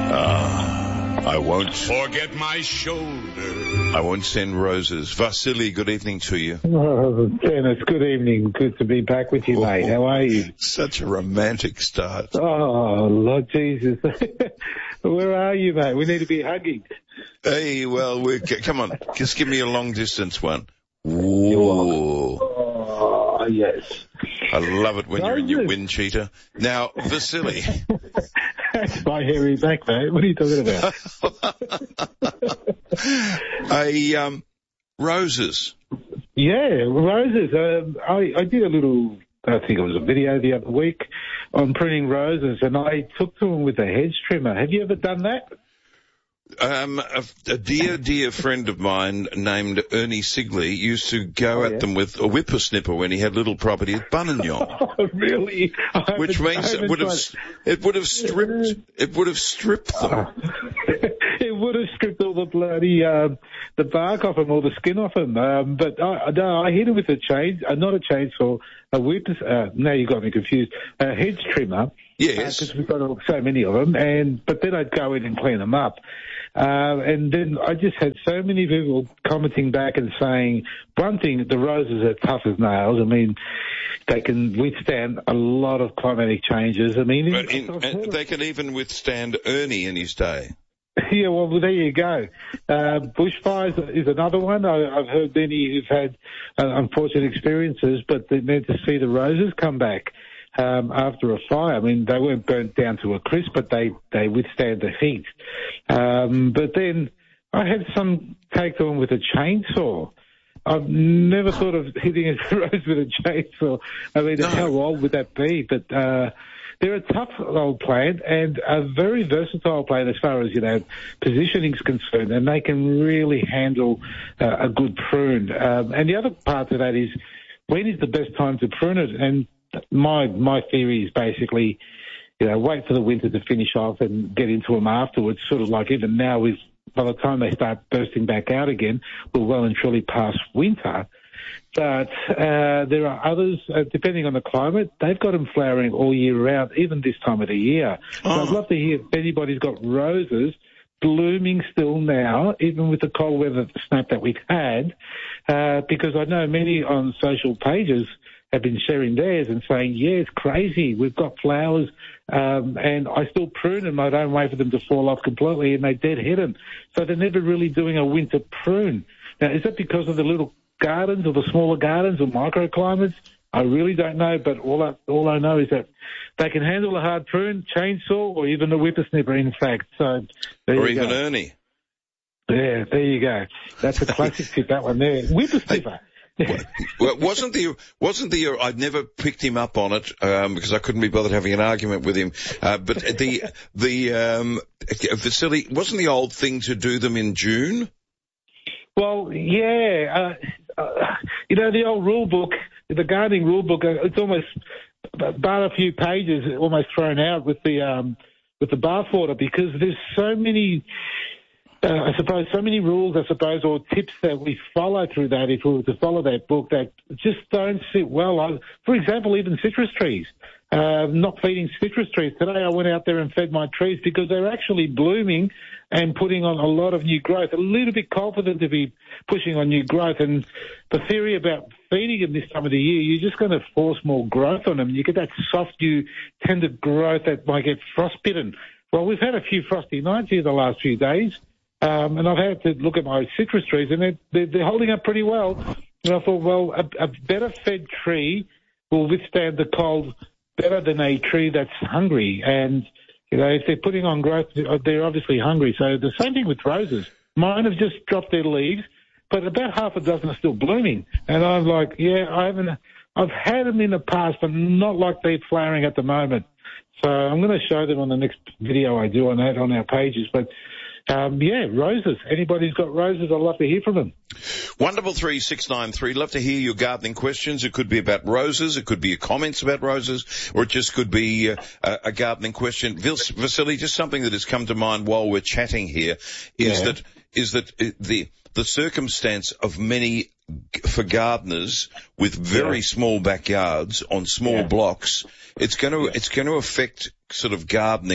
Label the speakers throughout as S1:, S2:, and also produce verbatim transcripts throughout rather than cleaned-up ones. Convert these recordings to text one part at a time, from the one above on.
S1: Ah, I won't
S2: forget my shoulder.
S1: I won't send roses. Vasily, good evening to you.
S3: Oh, Dennis, good evening. Good to be back with you,
S1: Oh,
S3: mate. How are you?
S1: Such a romantic start.
S3: Oh, Lord Jesus. Where are you, mate? We need to be hugging.
S1: Hey, well, we're, come on, just give me a long distance one. Ooh.
S3: Oh, yes.
S1: I love it when you're in your wind cheater. Now, Vasily.
S3: That's my hairy back, mate. What are you talking about?
S1: a, um, roses.
S3: Yeah, roses. Um, I, I did a little, I think it was a video the other week on pruning roses, and I took to them with a hedge trimmer. Have you ever done that?
S1: Um, a, a dear, dear friend of mine named Ernie Sigley used to go
S3: oh,
S1: at
S3: yeah?
S1: them with a whippersnipper when he had little property at Buninyong.
S3: Oh, really?
S1: Which means it would have, it would have stripped, it would have stripped them.
S3: Oh. It would have stripped all the bloody, um, the bark off them, all the skin off them. Um, but I, no, I hit it with a chain, uh, not a chainsaw, a whip, uh, now you got me confused, a hedge trimmer.
S1: Yes.
S3: Because uh, we've got so many of them, and, but then I'd go in and clean them up. Uh, and then I just had so many people commenting back and saying, one thing, the roses are tough as nails. I mean, they can withstand a lot of climatic changes. I mean,
S1: but in, and they can even withstand Ernie in his day.
S3: Yeah, well, there you go. Uh, bushfires is another one. I, I've heard many who've had uh, unfortunate experiences, but they're meant to see the roses come back um, after a fire. I mean, they weren't burnt down to a crisp, but they, they withstand the heat. Um, but then I had some take them with a chainsaw. I've never thought of hitting a rose with a chainsaw. I mean, no. How old would that be? But uh, they're a tough old plant and a very versatile plant as far as, you know, positioning is concerned, and they can really handle uh, a good prune. Um, and the other part of that is, when is the best time to prune it? And my my theory is basically, you know, wait for the winter to finish off and get into them afterwards. Sort of like even now, with by the time they start bursting back out again, we're well and truly past winter. But uh, there are others, uh, depending on the climate, they've got them flowering all year round, even this time of the year. Oh. So I'd love to hear if anybody's got roses blooming still now, even with the cold weather snap that we've had, uh, because I know many on social pages have been sharing theirs and saying, yeah, it's crazy. We've got flowers, um, and I still prune them. I don't wait for them to fall off completely, and they dead hit them. So they're never really doing a winter prune. Now, is that because of the little gardens or the smaller gardens or microclimates? I really don't know, but all I, all I know is that they can handle a hard prune, chainsaw, or even a whippersnipper, in fact. So there
S1: or
S3: you
S1: even
S3: go.
S1: Ernie.
S3: Yeah, there you go. That's a classic tip, that one there. Whippersnipper.
S1: Well, wasn't the, wasn't the, I'd never picked him up on it, um, because I couldn't be bothered having an argument with him, uh, but the, the, um, facility, wasn't the old thing to do them in June?
S3: Well, yeah, uh, uh, you know, the old rule book, the gardening rule book, uh, it's almost, bar a few pages, almost thrown out with the, um, with the bathwater, because there's so many, Uh, I suppose so many rules, I suppose, or tips that we follow through that, if we were to follow that book, that just don't sit well. I, for example, even citrus trees. Uh, not feeding citrus trees. Today I went out there and fed my trees because they're actually blooming and putting on a lot of new growth. A little bit cold for them to be pushing on new growth. And the theory about feeding them this time of the year, you're just going to force more growth on them. You get that soft, new, tender growth that might get frostbitten. Well, we've had a few frosty nights here the last few days. Um, and I've had to look at my citrus trees, and they're, they're, they're holding up pretty well. And I thought, well, a, a better fed tree will withstand the cold better than a tree that's hungry. And, you know, if they're putting on growth, they're obviously hungry. So the same thing with roses. Mine have just dropped their leaves, but about half a dozen are still blooming. And I'm like, yeah, I haven't, I've had them in the past, but not like they're flowering at the moment. So I'm going to show them on the next video I do on that, on our pages. But Um, yeah, roses. Anybody's got roses, I'd love to hear from them.
S1: Wonderful three six nine three. Love to hear your gardening questions. It could be about roses. It could be your comments about roses, or it just could be a, a gardening question. Vasily, just something that has come to mind while we're chatting here is
S3: yeah.
S1: that is that the the circumstance of many for gardeners with very yeah. small backyards on small yeah. blocks. It's going to yeah. it's going to affect sort of gardening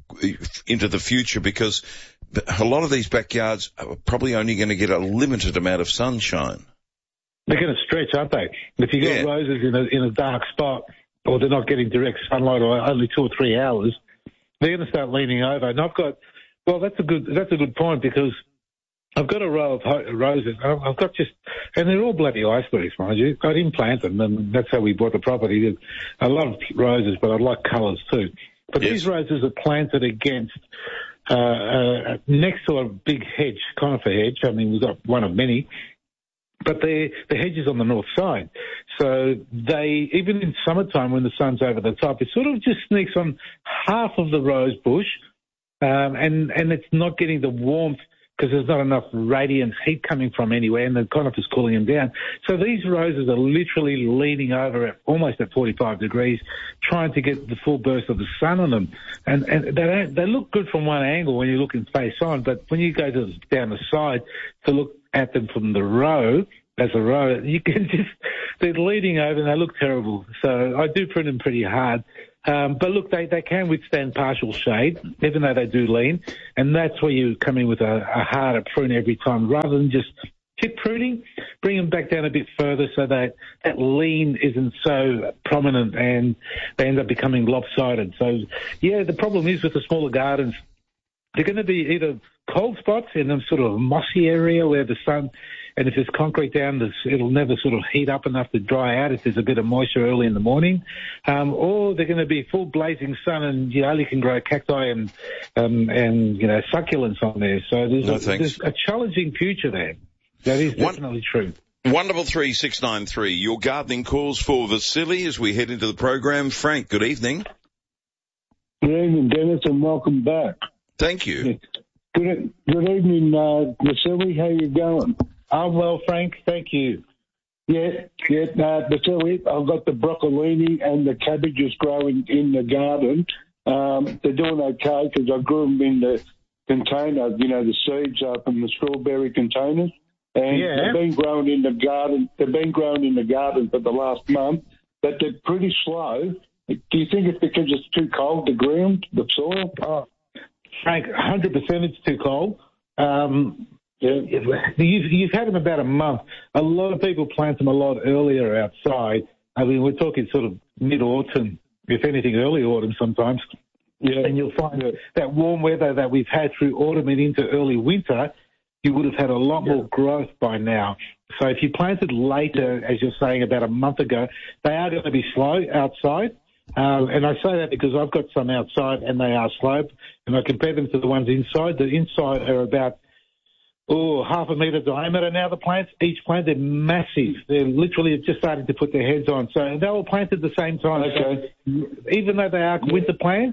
S1: into the future, because a lot of these backyards are probably only going to get a limited amount of sunshine.
S3: They're going to stretch, aren't they? If you've got
S1: Yeah.
S3: roses in a, in a dark spot, or they're not getting direct sunlight, or only two or three hours, they're going to start leaning over. And I've got, well, that's a good, that's a good point, because I've got a row of ho- roses. I've got just, and they're all bloody icebergs, mind you. I didn't plant them, and that's how we bought the property. I love roses, but I like colours too. But
S1: Yes.
S3: these roses are planted against, uh, uh, next to a big hedge, conifer hedge. I mean, we've got one of many. But the the hedge is on the north side, so they, even in summertime when the sun's over the top, it sort of just sneaks on half of the rose bush, um, and and it's not getting the warmth because there's not enough radiant heat coming from anywhere, and the conifer's cooling them down. So these roses are literally leaning over at almost at forty-five degrees, trying to get the full burst of the sun on them. And and they don't, they look good from one angle when you're looking face on, but when you go to down the side to look at them from the row, as a row, you can just, they're leaning over and they look terrible. So I do prune them pretty hard. Um, but look, they, they can withstand partial shade, even though they do lean. And that's where you come in with a, a harder prune every time, rather than just keep pruning, bring them back down a bit further so that that lean isn't so prominent and they end up becoming lopsided. So, yeah, the problem is with the smaller gardens, they're going to be either cold spots in a sort of mossy area where the sun, and if there's concrete down, there's, it'll never sort of heat up enough to dry out if there's a bit of moisture early in the morning. Um, or they're going to be full blazing sun and you only can grow cacti and, um, and, you know, succulents on there. So there's,
S1: No,
S3: a, there's a challenging future there. That is definitely One, true.
S1: Wonderful three six nine three. Your gardening calls for Vasily as we head into the program. Frank, good evening.
S4: Good evening, Dennis, and welcome back.
S1: Thank you.
S4: Good, good evening, uh, Vasily. How you going?
S3: I'm well, Frank. Thank you.
S4: Yeah, yeah, uh, Vasily, I've got the broccolini and the cabbages growing in the garden. Um, they're doing okay because I grew them in the container, you know, the seeds are from the strawberry containers. And
S3: Yeah.
S4: they've been grown in the garden. They've been grown in the garden for the last month, but they're pretty slow. Do you think it's because it's too cold, the ground, the soil?
S3: Oh, Frank, one hundred percent it's too cold. Um,
S4: Yeah.
S3: you've, you've had them about a month. A lot of people plant them a lot earlier outside. I mean, we're talking sort of mid-autumn, if anything early autumn sometimes.
S4: Yeah.
S3: And you'll find
S4: Yeah.
S3: that warm weather that we've had through autumn and into early winter, you would have had a lot
S4: Yeah.
S3: more growth by now. So if you planted later, as you're saying, about a month ago, they are going to be slow outside. Um, and I say that because I've got some outside and they are slow, and I compare them to the ones inside. The inside are about, oh, half a metre diameter now, the plants. Each plant, they're massive. They're literally just starting to put their heads on. So they were planted at the same time.
S4: Okay.
S3: So even though they are winter plants,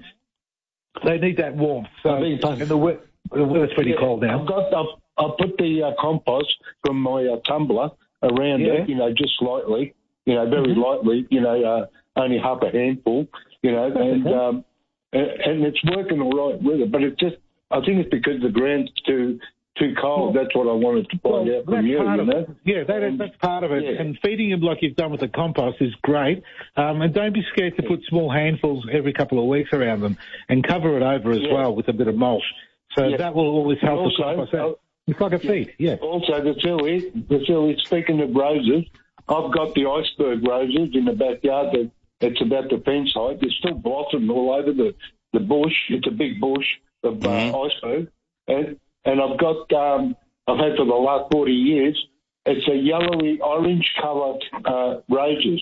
S3: they need that warmth. So,
S4: I think-
S3: and the, we- the weather's pretty
S4: Yeah,
S3: cold now.
S4: I've got, I've, I'll put the uh, compost from my uh, tumbler around
S3: Yeah.
S4: it, you know, just slightly, you know, very
S3: Mhm.
S4: lightly, you know, uh, only half a handful, you know, and
S3: okay.
S4: um, and, and it's working all right with it. But it's just, I think it's because the ground's too too cold.
S3: Well,
S4: That's what I wanted to find
S3: Well,
S4: out from
S3: that's
S4: you,
S3: part
S4: you
S3: of
S4: know.
S3: it. Yeah, that is,
S4: Um,
S3: that's part of it.
S4: yeah.
S3: And feeding them like you've done with the compost is great. Um, and don't be scared to put small handfuls every couple of weeks around them and cover it over as
S4: Yeah.
S3: well with a bit of mulch. So
S4: Yeah.
S3: that will always help
S4: Also,
S3: the compost out.
S4: uh,
S3: It's like a feed, yeah.
S4: Also, Vasily, Vasily, speaking of roses, I've got the iceberg roses in the backyard that it's about the fence height. There's still blossom all over the, the bush. It's a big bush of uh,
S1: Mhm.
S4: iceberg. And and I've got, um, I've had for the last forty years, it's a yellowy orange coloured uh, roses.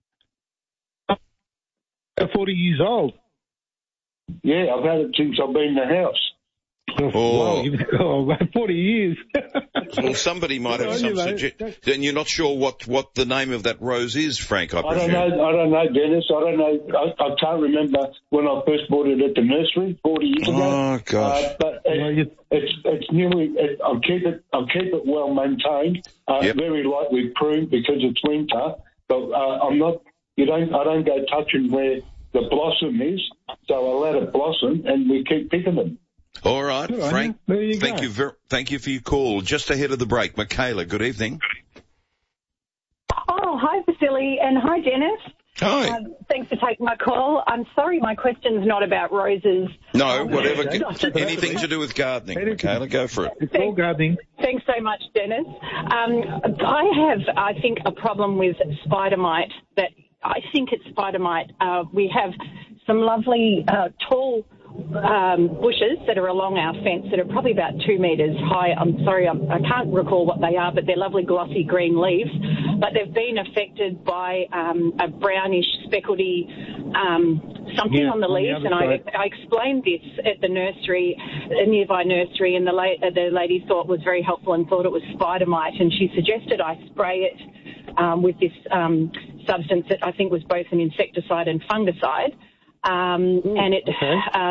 S3: They're forty years old.
S4: Yeah, I've had it since I've been in the house.
S1: Oh.
S3: Wow, you've- oh, forty years.
S1: Well, somebody might have
S3: Good on
S1: some
S3: you, mate.
S1: suggestion. Then you're not sure what, what the name of that rose is, Frank, I
S4: I don't
S1: presume.
S4: know. I don't know, Dennis. I don't know. I, I can't remember when I first bought it at the nursery forty years ago.
S1: Oh, gosh.
S4: Uh, but it,
S3: Well, you-
S4: it's it's nearly. It, I'll keep it. I'll keep it well maintained. Uh,
S1: Yep.
S4: Very lightly pruned because it's winter. But uh, I'm not. You don't. I don't go touching where the blossom is. So I let it blossom, and we keep picking them.
S1: All right,
S3: Good on
S1: Frank,
S3: you. There you
S1: thank
S3: go.
S1: you ver- thank you for your call. Just ahead of the break, Michaela, good evening.
S5: Oh, hi, Vasily, and hi, Dennis.
S1: Hi.
S5: Um, thanks for taking my call. I'm sorry, my question's not about roses.
S1: No,
S5: Um,
S1: whatever.
S5: just-
S1: Anything to do with gardening, Michaela, go for it.
S3: It's all gardening.
S5: Thanks so much, Dennis. Um, I have, I think, a problem with spider mite. That I think it's spider mite. Uh, we have some lovely uh, tall um, bushes that are along our fence that are probably about two metres high. I'm sorry, I'm, I can't recall what they are, but they're lovely glossy green leaves. But they've been affected by um, a brownish speckledy um, something
S3: Yeah,
S5: on the
S3: on the
S5: leaves,
S3: other
S5: and I,
S3: side.
S5: I explained this at the nursery, a nearby nursery, and the, la- the lady thought was very helpful and thought it was spider mite, and she suggested I spray it um, with this um, substance that I think was both an insecticide and fungicide. Um,
S3: Ooh,
S5: and it,
S3: okay.
S5: uh,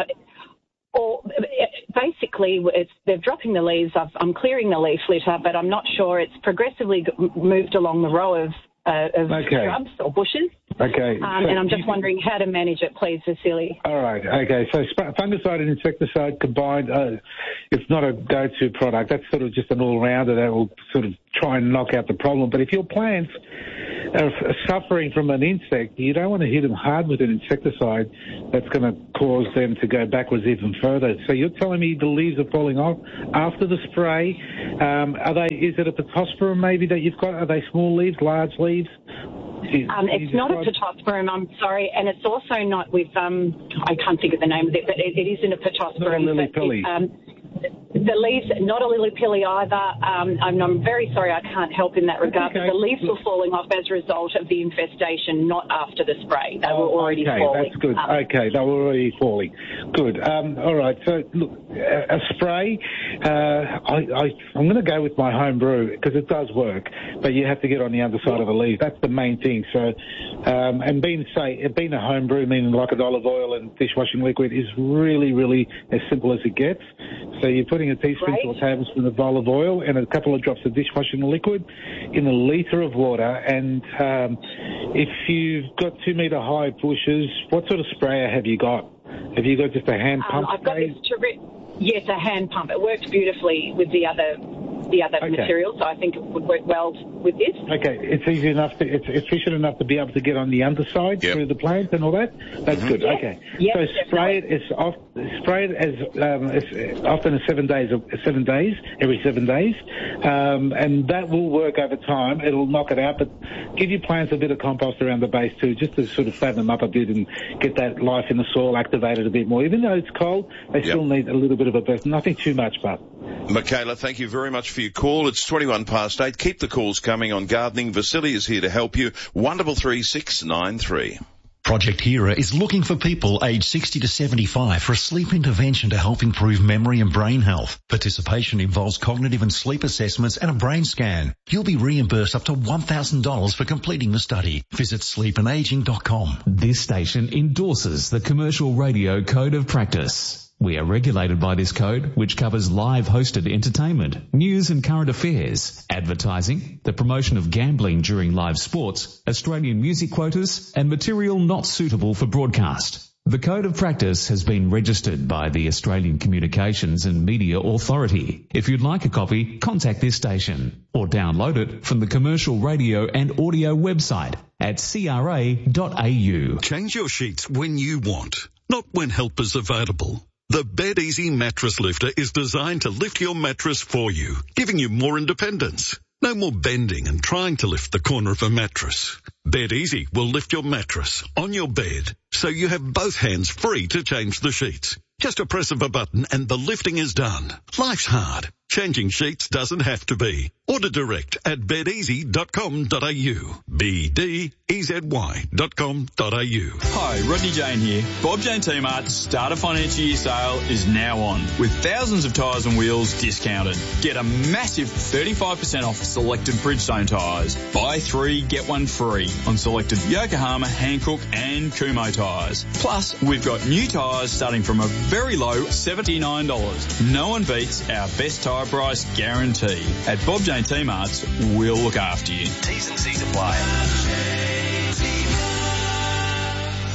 S5: or basically, it's, they're dropping the leaves. I've, I'm clearing the leaf litter, but I'm not sure. It's progressively g- moved along the row of, uh, of
S3: Okay.
S5: shrubs or bushes.
S3: Okay.
S5: Um,
S3: So
S5: and I'm
S3: you-
S5: just wondering how to manage it, please, Vasily.
S3: All right. Okay. So sp- fungicide and insecticide combined, uh, it's not a go-to product. That's sort of just an all-rounder that will sort of try and knock out the problem. But if your plants are f- suffering from an insect, you don't want to hit them hard with an insecticide that's going to cause them to go backwards even further. So you're telling me the leaves are falling off after the spray. Um, are they? Is it a pittosporum maybe that you've got? Are they small leaves, large leaves? Is-
S5: Um,
S3: can you
S5: it's not a
S3: describe-
S5: pittosporum, I'm sorry, and it's also not with, um, I can't think of the name of it, but it, it isn't a pittosporum.
S3: Not a lily
S5: but
S3: pilly.
S5: it, um, the leaves, not a lily pilly either. Um, I'm, I'm very sorry I can't help in that regard,
S3: okay.
S5: but the leaves were falling off as a result of the infestation, not after the spray. They were already
S3: okay,
S5: falling.
S3: that's good.
S5: Um,
S3: Okay, they were already falling. Good. Um, all right. So, look, a, a spray, uh, I, I, I'm going to go with my home brew because it does work, but you have to get on the underside of the leaf. That's the main thing. So, um, and being, say, being a home brew, meaning like an olive oil and dishwashing liquid, is really, really as simple as it gets. So you're putting a teaspoon
S5: Right.
S3: to a tablespoon of olive oil and a couple of drops of dishwashing liquid in a litre of water. And um, if you've got two metre high bushes, what sort of sprayer have you got? Have you got just a hand
S5: um,
S3: pump
S5: I've got
S3: spray?
S5: this terri- yes, a hand pump. It works beautifully with the other the other
S3: Okay.
S5: material, so I think it would work well with this.
S3: Okay, it's easy enough to, it's efficient enough to be able to get on the underside
S1: Yep.
S3: through the plant and all that. That's good.
S5: Yes.
S3: Okay,
S5: Yes,
S3: so spray it as off, spray it as, um, as often as seven days, seven days every seven days, um, and that will work over time. It'll knock it out, but give your plants a bit of compost around the base too, just to sort of fatten them up a bit and get that life in the soil activated a bit more. Even though it's cold, they still need a little bit of a burst. Nothing too much, but.
S1: Michaela, thank you very much for your call. It's twenty-one past eight. Keep the calls coming on gardening. Vasily is here to help you. one double three six nine three.
S6: Project Hera is looking for people aged sixty to seventy-five for a sleep intervention to help improve memory and brain health. Participation involves cognitive and sleep assessments and a brain scan. You'll be reimbursed up to one thousand dollars for completing the study. Visit sleep and aging dot com.
S7: This station endorses the Commercial Radio Code of Practice. We are regulated by this code, which covers live hosted entertainment, news and current affairs, advertising, the promotion of gambling during live sports, Australian music quotas, and material not suitable for broadcast. The Code of Practice has been registered by the Australian Communications and Media Authority. If you'd like a copy, contact this station or download it from the Commercial Radio and Audio website at c r a dot a u.
S8: Change your sheets when you want, not when help is available. The Bed Easy Mattress Lifter is designed to lift your mattress for you, giving you more independence. No more bending and trying to lift the corner of a mattress. Bed Easy will lift your mattress on your bed, so you have both hands free to change the sheets. Just a press of a button and the lifting is done. Life's hard. Changing sheets doesn't have to be. Order direct at bed easy dot com dot a u. B D E Z Y dot com dot a u.
S9: Hi, Rodney Jane here. Bob Jane T-Mart's Start a Financial Year sale is now on, with thousands of tyres and wheels discounted. Get a massive thirty-five percent off selected Bridgestone tyres. Buy three, get one free on selected Yokohama, Hankook and Kumho tyres. Plus, we've got new tyres starting from a very low seventy-nine dollars. No one beats our best tyre price guarantee. At Bob Jane T-Mart's, we'll look after you.
S10: T's and C's apply.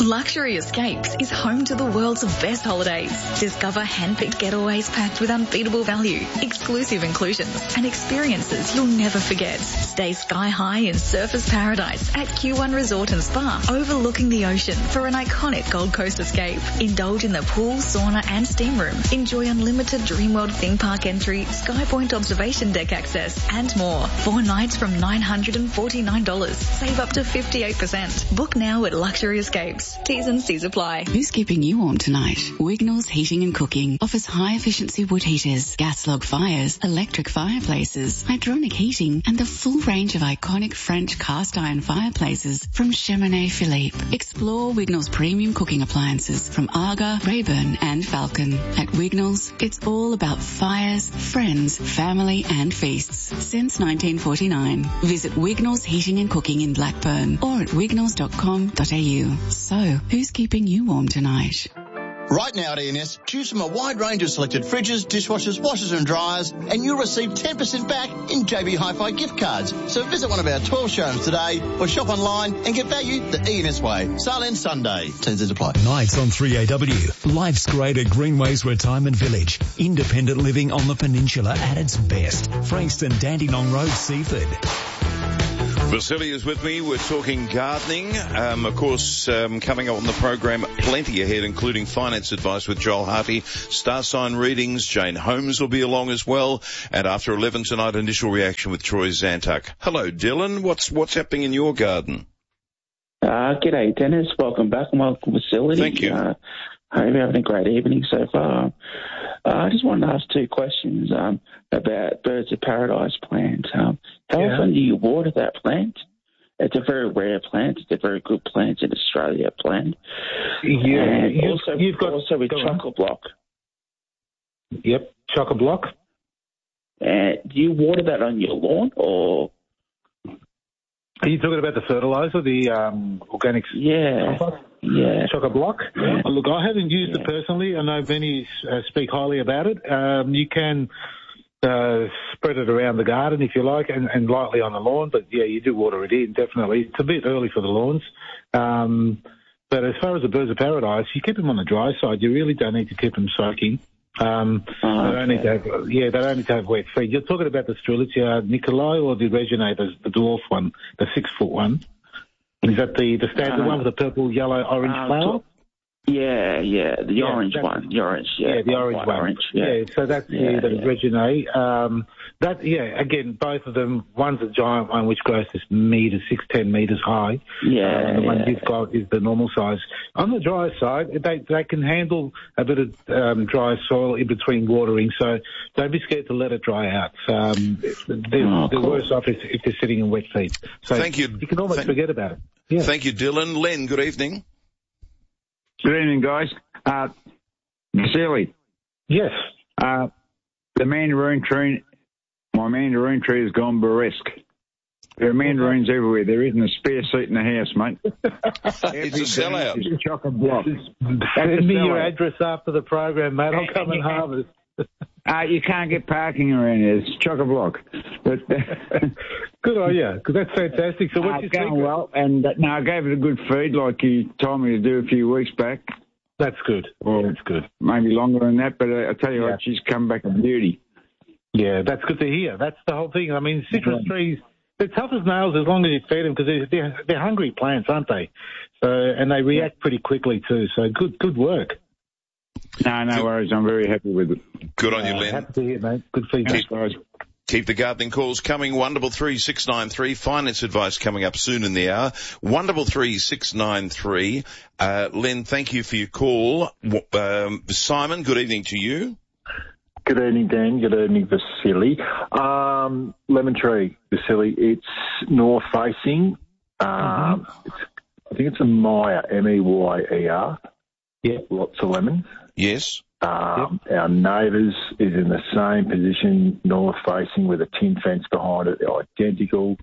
S10: Luxury Escapes is home to the world's best holidays. Discover hand-picked getaways packed with unbeatable value, exclusive inclusions, and experiences you'll never forget. Stay sky high in surfer's paradise at Q one Resort and Spa, overlooking the ocean for an iconic Gold Coast escape. Indulge in the pool, sauna, and steam room. Enjoy unlimited Dreamworld theme park entry, Sky Point observation deck access, and more. Four nights from nine hundred forty-nine dollars. Save up to fifty-eight percent. Book now at Luxury Escapes. T's and C's apply.
S11: Who's keeping you warm tonight? Wignall's Heating and Cooking offers high-efficiency wood heaters, gas log fires, electric fireplaces, hydronic heating, and the full range of iconic French cast iron fireplaces from Cheminée Philippe. Explore Wignall's premium cooking appliances from Aga, Rayburn, and Falcon. At Wignall's, it's all about fires, friends, family, and feasts. Since nineteen forty-nine. Visit Wignall's Heating and Cooking in Blackburn or at wignalls dot com dot a u. So, who's keeping you warm tonight?
S12: Right now at E and S, choose from a wide range of selected fridges, dishwashers, washers and dryers, and you'll receive ten percent back in J B Hi-Fi gift cards. So visit one of our twelve showrooms today or shop online and get value the E and S way. Sale ends Sunday. T and C's apply.
S13: Nights on three A W. Life's great at Greenways Retirement Village. Independent living on the peninsula at its best. Frankston, Dandenong Road, Seaford.
S1: Vasily is with me. We're talking gardening. Um, of course, um, coming up on the program, plenty ahead, including finance advice with Joel Harty, star sign readings. Jane Holmes will be along as well. And after eleven tonight, initial reaction with Troy Zantuck. Hello, Dylan. What's what's happening in your garden?
S14: Uh, g'day, Dennis. Welcome back and welcome, Vasily.
S1: Thank you.
S14: Uh, hope you're having a great evening so far. Uh, I just wanted to ask two questions um, about Birds of Paradise plant. Um, how
S3: Yeah.
S14: often do you water that plant? It's a very rare plant. It's a very good plant in Australia plant.
S3: Yeah,
S14: and
S3: you've-
S14: also,
S3: you've got-
S14: also with
S3: go on.
S14: chock-a-block.
S3: Yep, chock-a-block.
S14: Uh, do you water that on your lawn or?
S3: Are you talking about the fertiliser, the um, organic
S14: Yeah.
S3: compost?
S14: Yeah.
S3: Chock-a-block?
S14: Yeah.
S3: Look, I haven't used
S14: Yeah.
S3: it personally. I know many uh, speak highly about it. Um, you can uh, spread it around the garden if you like and, and lightly on the lawn, but yeah, you do water it in, definitely. It's a bit early for the lawns. Um, but as far as the Birds of Paradise, you keep them on the dry side. You really don't need to keep them soaking. Um,
S14: Oh,
S3: they don't need to have, yeah, they don't need to have wet feet. You're talking about the Strelitzia Nicolai or the Reginae, the, the dwarf one, the six-foot one? Is that the, the standard
S14: Uh,
S3: one with the purple, yellow, orange
S14: uh,
S3: flower?
S14: to- Yeah, yeah, the
S3: Yeah,
S14: orange
S3: that's-
S14: one, the orange, yeah,
S3: Yeah, the orange
S14: white
S3: one.
S14: Orange, yeah.
S3: so that's
S14: Yeah,
S3: yeah, the
S14: yeah.
S3: Reginae. Um, that, yeah, again, both of them, one's a giant one which grows to metres, six, ten metres high.
S14: Yeah,
S3: Uh, and the one
S14: yeah.
S3: you've got is the normal size. On the dry side, they they can handle a bit of um, dry soil in between watering, so don't be scared to let it dry out. Um, they're
S14: Oh,
S3: they're
S14: cool.
S3: worse off if, if they're sitting in wet feet. So
S1: Thank you.
S3: You can almost
S1: Thank-
S3: forget about it. Yeah.
S1: Thank you, Dylan. Len, good evening.
S15: Good evening, guys. Uh, Vasily,
S3: Yes.
S15: uh, the mandarin tree, my mandarin tree has gone burlesque. There are mandarins everywhere. There isn't a spare seat in the house, mate.
S1: It's a sellout.
S15: It's a chock-a-block.
S3: Send me your
S15: sellout.
S3: address after the program, mate. I'll come and harvest.
S15: Uh, you can't get parking around here. It's chock-a-block. But,
S3: Good on you, because that's fantastic. So
S15: uh,
S3: what's
S15: it's
S3: your
S15: going
S3: secret?
S15: well. And uh, no, I gave it a good feed like you told me to do a few weeks back.
S3: That's good.
S15: Or
S3: That's good.
S15: maybe longer than that. But uh, I tell you
S3: Yeah.
S15: what, she's come back a beauty.
S3: Yeah, that's good to hear. That's the whole thing. I mean, citrus
S15: Yeah.
S3: trees, they're tough as nails as long as you feed them because they're, they're, they're hungry plants, aren't they? So, and they react pretty quickly too. So good, good work.
S15: No, no worries. I'm very happy with it.
S1: Good on you,
S3: Uh,
S1: Len.
S3: happy to hear, mate. Good feedback.
S1: Keep, keep the gardening calls coming. one double three six nine three. Finance advice coming up soon in the hour. one double three six nine three. Uh, Len, thank you for your call. Um, Simon, good evening to you.
S16: Good evening, Dan. Good evening, Vasily. Um, lemon tree, Vasily. It's north facing. Um,
S3: Mm-hmm.
S16: it's, I think it's a Meyer, M E Y E R.
S3: Yeah.
S16: Lots of lemons.
S1: Yes.
S16: Um, Our neighbours is in the same position, north facing, with a tin fence behind it. They're identical.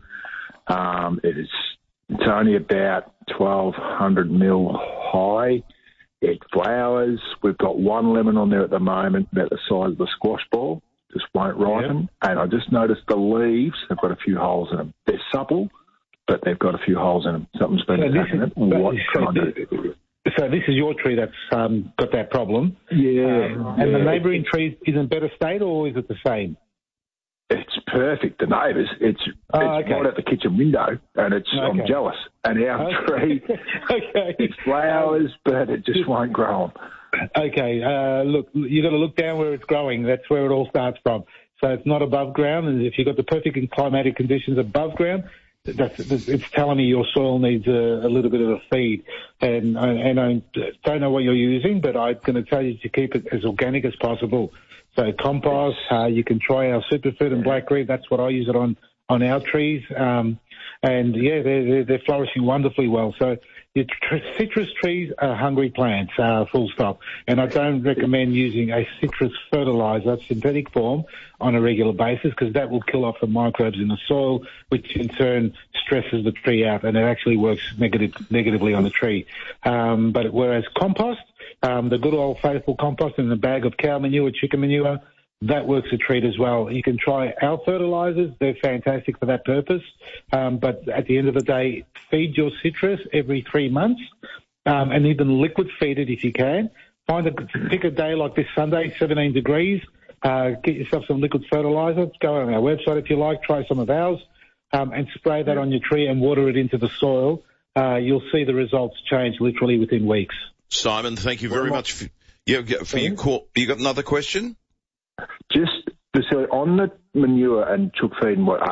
S16: Um, it is. It's only about twelve hundred mil high. It flowers. We've got one lemon on there at the moment, about the size of a squash ball. Just won't ripen. And I just noticed the leaves have got a few holes in them. They're supple, but they've got a few holes in them. Something's been
S3: So this
S16: attacking
S3: is-
S16: it. What
S3: so
S16: can I
S3: this-
S16: do?
S3: So this is your tree that's um, got that problem.
S16: Yeah.
S3: Um, and
S16: yeah.
S3: the neighbouring tree is in better state, or is it the same?
S16: It's perfect. The neighbours, it's
S3: Oh,
S16: it's
S3: okay.
S16: right at the kitchen window, and it's I'm
S3: Okay.
S16: jealous. And our
S3: Okay.
S16: tree,
S3: Okay.
S16: it's flowers, but it just won't grow 'em.
S3: Okay, uh, look, you've got to look down where it's growing. That's where it all starts from. So it's not above ground, and if you've got the perfect climatic conditions above ground, that's, it's telling me your soil needs a, a little bit of a feed. And, and I don't know what you're using, but I'm going to tell you to keep it as organic as possible. So compost, uh, you can try our superfood and blackberry. That's what I use it on, on our trees. Um, and yeah, they're, they're, they're flourishing wonderfully well. So your tr- citrus trees are hungry plants, uh, full stop. And I don't recommend using a citrus fertilizer, synthetic form, on a regular basis, because that will kill off the microbes in the soil, which in turn stresses the tree out, and it actually works negative, negatively on the tree. Um, but whereas compost, um, the good old faithful compost in a bag of cow manure, chicken manure, that works a treat as well. You can try our fertilizers. They're fantastic for that purpose. Um, but at the end of the day, feed your citrus every three months, um, and even liquid feed it if you can. Find a, pick a day like this Sunday, seventeen degrees. Uh, get yourself some liquid fertilizer. Go on our website if you like. Try some of ours, um, and spray that on your tree and water it into the soil. Uh, you'll see the results change literally within weeks.
S1: Simon, thank you very much for, yeah, for your call. You got another question?
S16: Just so on the manure and chook feed and what